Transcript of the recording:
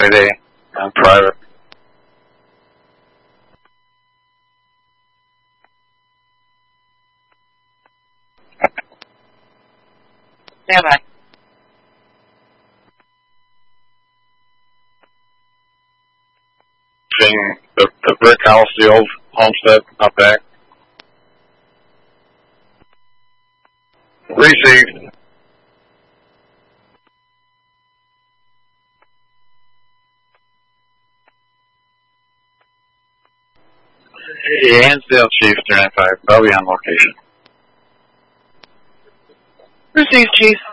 Friday and private. Stand by. Seeing the brick house, the old homestead up back. Received. Hansdale Chief 395. I'll be on location. Received, Chief.